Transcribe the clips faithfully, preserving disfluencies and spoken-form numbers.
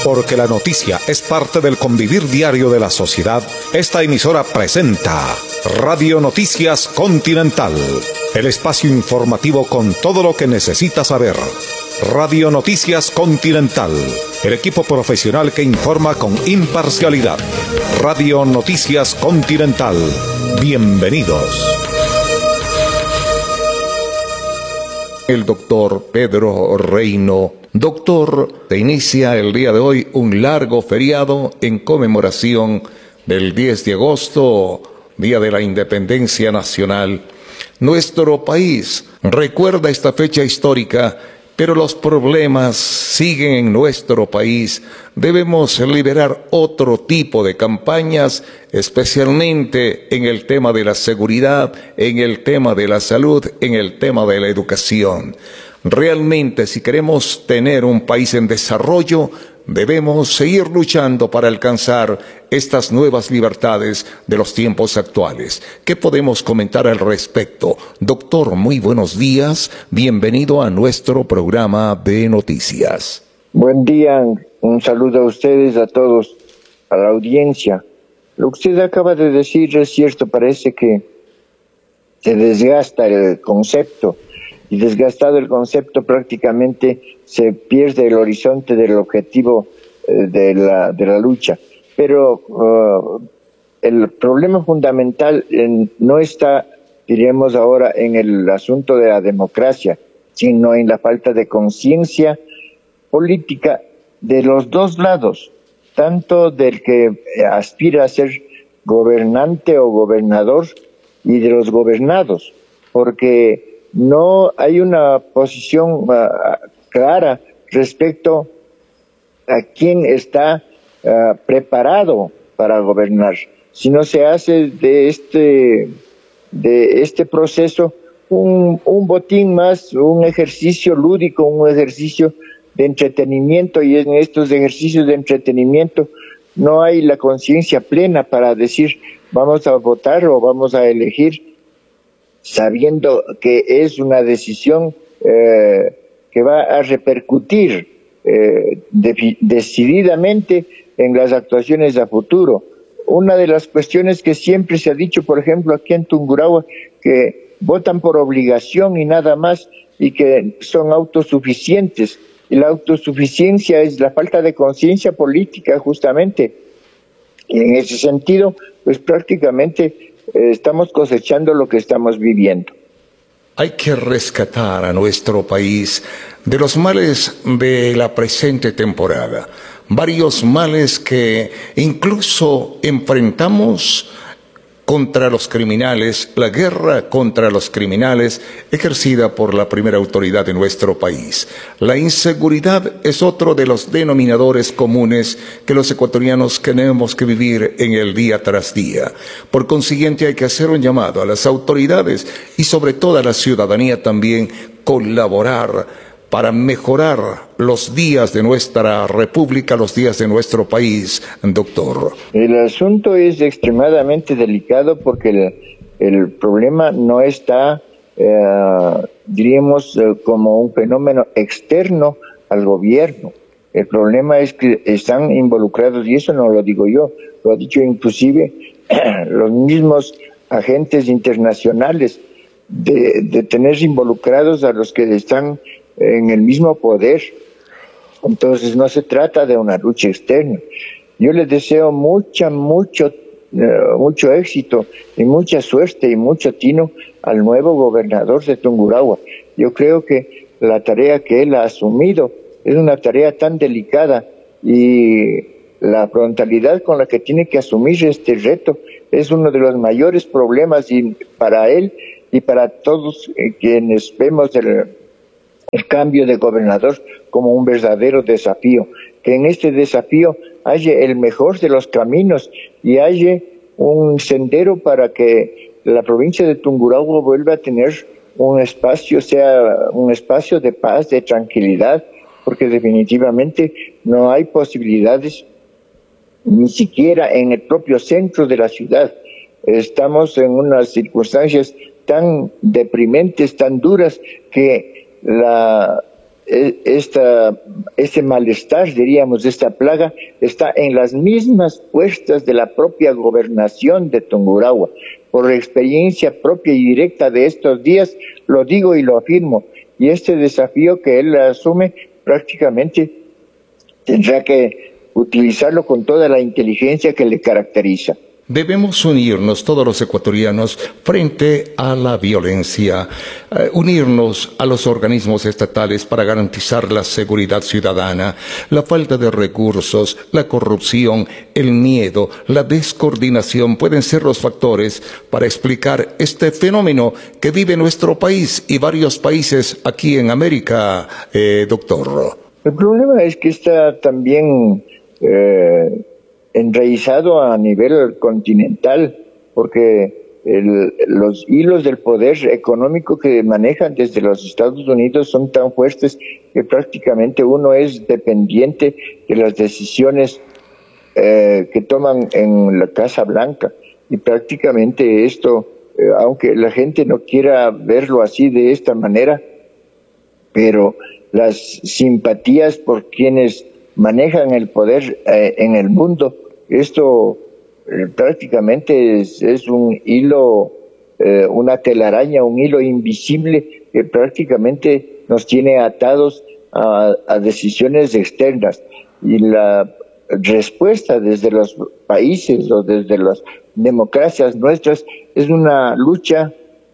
Porque la noticia es parte del convivir diario de la sociedad, esta emisora presenta Radio Noticias Continental, el espacio informativo con todo lo que necesita saber. Radio Noticias Continental, el equipo profesional que informa con imparcialidad. Radio Noticias Continental, bienvenidos. El doctor Pedro Reino. Doctor, se inicia el día de hoy un largo feriado en conmemoración del diez de agosto, Día de la Independencia Nacional. Nuestro país recuerda esta fecha histórica, pero los problemas siguen en nuestro país. Debemos liberar otro tipo de campañas, especialmente en el tema de la seguridad, en el tema de la salud, en el tema de la educación. Realmente, si queremos tener un país en desarrollo, debemos seguir luchando para alcanzar estas nuevas libertades de los tiempos actuales. ¿Qué podemos comentar al respecto? Doctor, muy buenos días. Bienvenido a nuestro programa de noticias. Buen día. Un saludo a ustedes, a todos, a la audiencia. Lo que usted acaba de decir es cierto. Parece que se desgasta el concepto. Y desgastado el concepto, prácticamente se pierde el horizonte del objetivo eh, de la de la lucha. Pero uh, el problema fundamental en, no está, diríamos ahora, en el asunto de la democracia, sino en la falta de conciencia política de los dos lados, tanto del que aspira a ser gobernante o gobernador y de los gobernados, porque no hay una posición uh, clara respecto a quién está uh, preparado para gobernar. Si no se hace de este de este proceso un, un botín más, un ejercicio lúdico, un ejercicio de entretenimiento, y en estos ejercicios de entretenimiento no hay la conciencia plena para decir vamos a votar o vamos a elegir, sabiendo que es una decisión eh, que va a repercutir eh, de, decididamente en las actuaciones a futuro. Una de las cuestiones que siempre se ha dicho, por ejemplo, aquí en Tungurahua, que votan por obligación y nada más, y que son autosuficientes. Y la autosuficiencia es la falta de conciencia política, justamente. Y en ese sentido, pues prácticamente estamos cosechando lo que estamos viviendo. Hay que rescatar a nuestro país de los males de la presente temporada. Varios males que incluso enfrentamos contra los criminales, la guerra contra los criminales ejercida por la primera autoridad de nuestro país. La inseguridad es otro de los denominadores comunes que los ecuatorianos tenemos que vivir en el día tras día. Por consiguiente, hay que hacer un llamado a las autoridades y sobre todo a la ciudadanía también, colaborar para mejorar los días de nuestra república, los días de nuestro país, doctor. El asunto es extremadamente delicado porque el, el problema no está, eh, diríamos, eh, como un fenómeno externo al gobierno. El problema es que están involucrados, y eso no lo digo yo, lo ha dicho inclusive los mismos agentes internacionales, de, de tener involucrados a los que están en el mismo poder. Entonces no se trata de una lucha externa. Yo les deseo mucha, mucho, uh, mucho éxito y mucha suerte y mucho tino al nuevo gobernador de Tungurahua. Yo creo que la tarea que él ha asumido es una tarea tan delicada, y la frontalidad con la que tiene que asumir este reto es uno de los mayores problemas, y para él y para todos eh, quienes vemos el el cambio de gobernador como un verdadero desafío, que en este desafío haya el mejor de los caminos y haya un sendero para que la provincia de Tungurahua vuelva a tener un espacio, sea un espacio de paz, de tranquilidad, porque definitivamente no hay posibilidades ni siquiera en el propio centro de la ciudad. Estamos en unas circunstancias tan deprimentes, tan duras, que la esta, este malestar, diríamos, esta plaga, está en las mismas puertas de la propia gobernación de Tungurahua. Por experiencia propia y directa de estos días, lo digo y lo afirmo. Y este desafío que él asume, prácticamente tendrá que utilizarlo con toda la inteligencia que le caracteriza. Debemos unirnos todos los ecuatorianos frente a la violencia, eh, unirnos a los organismos estatales para garantizar la seguridad ciudadana. La falta de recursos, la corrupción, el miedo, la descoordinación pueden ser los factores para explicar este fenómeno que vive nuestro país y varios países aquí en América, eh, doctor. El problema es que está también eh, enraizado a nivel continental, porque el, los hilos del poder económico que manejan desde los Estados Unidos son tan fuertes que prácticamente uno es dependiente de las decisiones eh, que toman en la Casa Blanca. Y prácticamente esto, eh, aunque la gente no quiera verlo así de esta manera, pero las simpatías por quienes manejan el poder eh, en el mundo, esto eh, prácticamente es, es un hilo, eh, una telaraña, un hilo invisible que prácticamente nos tiene atados a, a decisiones externas. Y la respuesta desde los países o desde las democracias nuestras es una lucha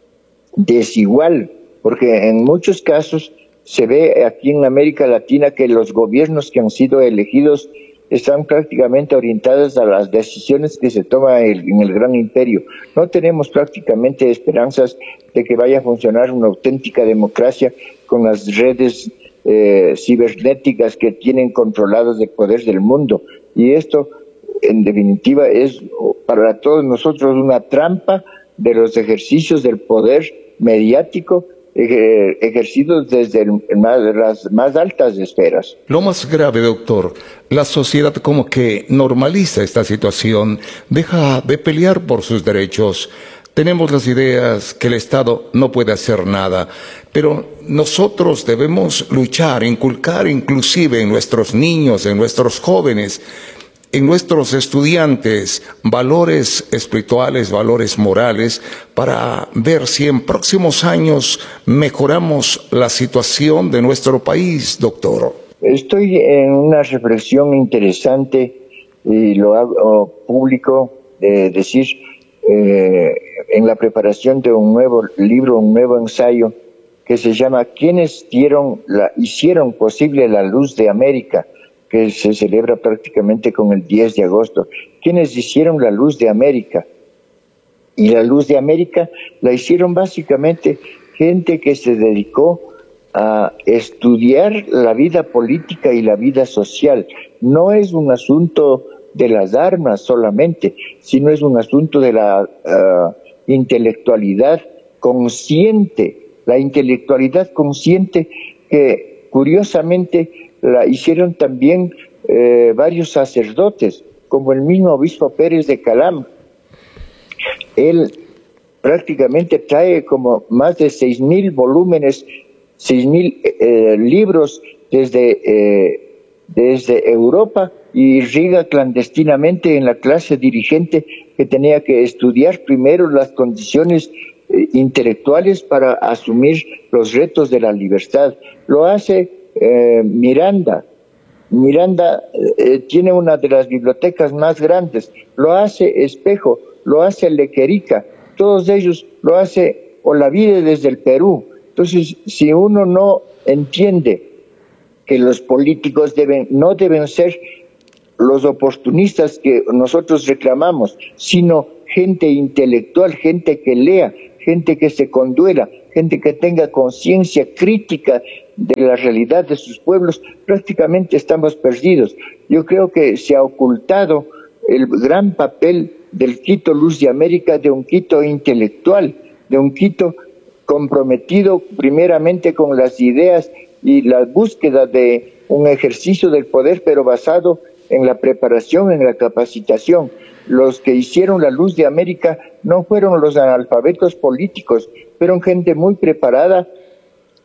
desigual, porque en muchos casos se ve aquí en América Latina que los gobiernos que han sido elegidos están prácticamente orientados a las decisiones que se toman en, en el gran imperio. No tenemos prácticamente esperanzas de que vaya a funcionar una auténtica democracia con las redes eh, cibernéticas que tienen controlados el poder del mundo. Y esto, en definitiva, es para todos nosotros una trampa de los ejercicios del poder mediático ejercidos desde el, más, las más altas esferas. Lo más grave, doctor, la sociedad como que normaliza esta situación, deja de pelear por sus derechos. Tenemos las ideas que el Estado no puede hacer nada, pero nosotros debemos luchar, inculcar inclusive en nuestros niños, en nuestros jóvenes, en nuestros estudiantes, valores espirituales, valores morales, para ver si en próximos años mejoramos la situación de nuestro país, doctor. Estoy en una reflexión interesante y lo hago público, de decir, eh, en la preparación de un nuevo libro, un nuevo ensayo, que se llama ¿Quiénes dieron la, hicieron posible la luz de América?, que se celebra prácticamente con el diez de agosto. ¿Quiénes hicieron la luz de América? Y la luz de América la hicieron básicamente gente que se dedicó a estudiar la vida política y la vida social. No es un asunto de las armas solamente, sino es un asunto de la uh, intelectualidad consciente, la intelectualidad consciente que curiosamente la hicieron también eh, varios sacerdotes, como el mismo obispo Pérez de Calama. Él prácticamente trae como más de seis mil volúmenes, seis mil eh, libros desde, eh, desde Europa, y irriga clandestinamente en la clase dirigente que tenía que estudiar primero las condiciones eh, intelectuales para asumir los retos de la libertad. Lo hace Eh, Miranda. Miranda eh, tiene una de las bibliotecas más grandes, lo hace Espejo, lo hace Lequerica, todos ellos lo hace Olavide desde el Perú. Entonces, si uno no entiende que los políticos deben, no deben ser los oportunistas que nosotros reclamamos, sino gente intelectual, gente que lea, gente que se conduela, gente que tenga conciencia crítica de la realidad de sus pueblos, prácticamente estamos perdidos. Yo creo que se ha ocultado el gran papel del Quito Luz de América, de un Quito intelectual, de un Quito comprometido primeramente con las ideas y la búsqueda de un ejercicio del poder, pero basado en la preparación, en la capacitación. Los que hicieron la Luz de América no fueron los analfabetos políticos, fueron gente muy preparada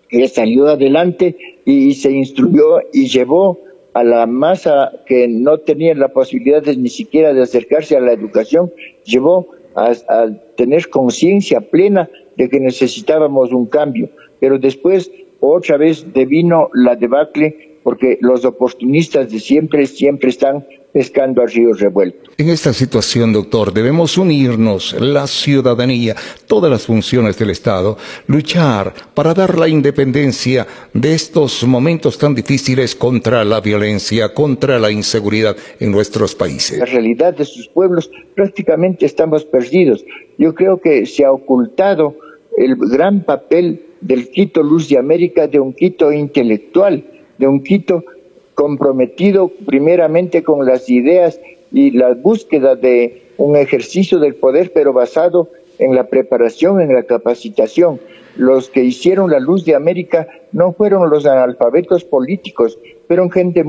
Él salió adelante y, y se instruyó y llevó a la masa que no tenía la posibilidad de, ni siquiera de acercarse a la educación, llevó a, a tener conciencia plena de que necesitábamos un cambio. Pero después otra vez devino la debacle, porque los oportunistas de siempre, siempre están pescando a río revuelto. En esta situación, doctor, debemos unirnos, la ciudadanía, todas las funciones del Estado, luchar para dar la independencia de estos momentos tan difíciles contra la violencia, contra la inseguridad en nuestros países. La realidad de sus pueblos, prácticamente estamos perdidos. Yo creo que se ha ocultado el gran papel del Quito Luz de América, de un Quito intelectual, de un Quito comprometido primeramente con las ideas y la búsqueda de un ejercicio del poder, pero basado en la preparación, en la capacitación. Los que hicieron la Luz de América no fueron los analfabetos políticos, fueron gente